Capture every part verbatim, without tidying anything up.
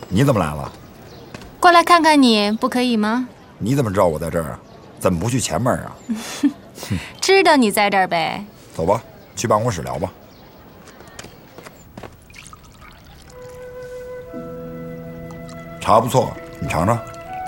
你怎么来了？ 过来看看你，不可以吗？ 你怎么知道我在这儿啊？怎么不去前门啊？ 知道你在这儿呗。 走吧，去办公室聊吧。茶不错，你尝尝。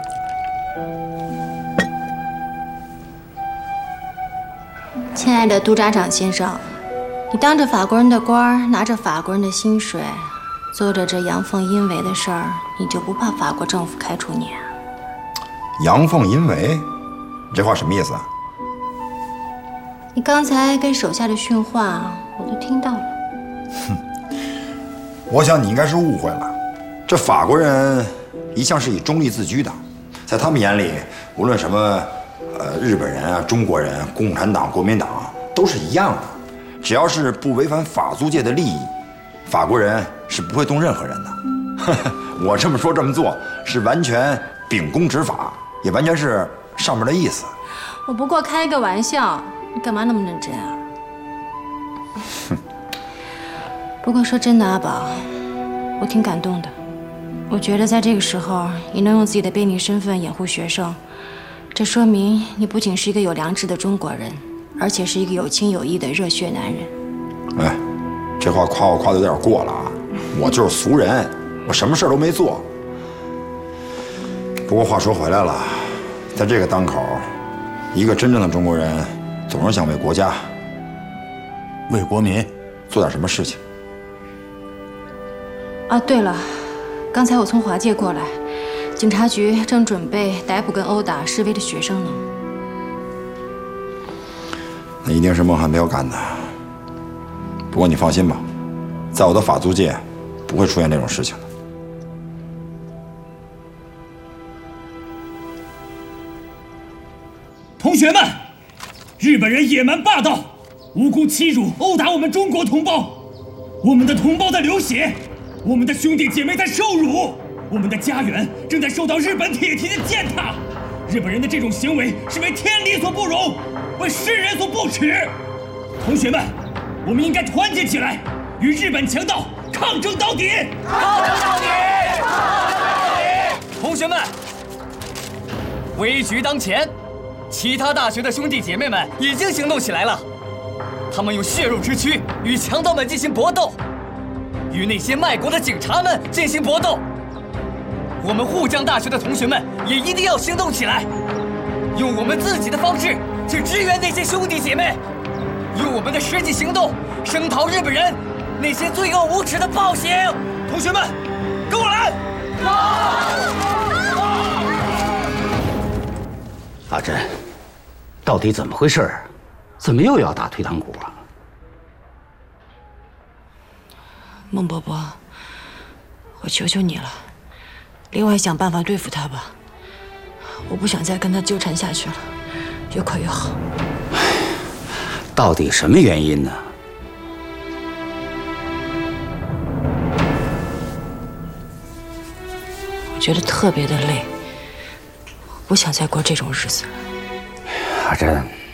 亲爱的督察长先生，你当着法国人的官儿，拿着法国人的薪水，做着这阳奉阴违的事儿，你就不怕法国政府开除你啊？ 阳奉阴违，你这话什么意思啊？ 你刚才给手下的训话，我都听到了。 哼，我想你应该是误会了。这法国人一向是以中立自居的，在他们眼里，无论什么，呃，日本人啊、中国人、共产党、国民党都是一样的，只要是不违反法租界的利益，法国人是不会动任何人的。我这么说这么做，是完全秉公执法，也完全是上面的意思。 我不过开个玩笑，你干嘛那么认真啊？不过说真的，阿宝，我挺感动的。我觉得在这个时候，你能用自己的便利身份掩护学生，这说明你不仅是一个有良知的中国人，而且是一个有情有义的热血男人。 哎，这话夸我夸的有点过了啊！我就是俗人，我什么事都没做。不过话说回来了，在这个当口，一个真正的中国人总是想为国家、为国民做点什么事情。 啊，对了，刚才我从华界过来，警察局正准备逮捕跟殴打示威的学生呢。 那一定是孟汉彪干的。不过你放心吧，在我的法租界，不会出现这种事情的。 同学们，日本人野蛮霸道，无辜欺辱、殴打我们中国同胞，我们的同胞在流血，我们的兄弟姐妹在受辱，我们的家园正在受到日本铁蹄的践踏。日本人的这种行为是为天理所不容，为世人所不齿。同学们，我们应该团结起来，与日本强盗抗争到底！ 抗争到底！抗争到底！ 同学们，危局当前，其他大学的兄弟姐妹们已经行动起来了，他们用血肉之躯与强盗们进行搏斗，与那些卖国的警察们进行搏斗。我们沪江大学的同学们也一定要行动起来，用我们自己的方式去支援那些兄弟姐妹，用我们的实际行动声讨日本人那些罪恶无耻的暴行。同学们，跟我来！ 阿珍，到底怎么回事？怎么又要打退堂鼓啊？ 孟伯伯，我求求你了，另外想办法对付他吧。我不想再跟他纠缠下去了，越快越好。 到底什么原因呢？ 我觉得特别的累，我不想再过这种日子了。 阿珍。